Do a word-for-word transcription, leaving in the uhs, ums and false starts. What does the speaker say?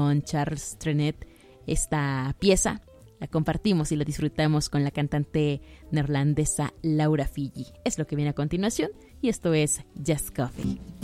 con Charles Trenet esta pieza. La compartimos y la disfrutamos con la cantante neerlandesa Laura Fiji. Es lo que viene a continuación y esto es Just Coffee.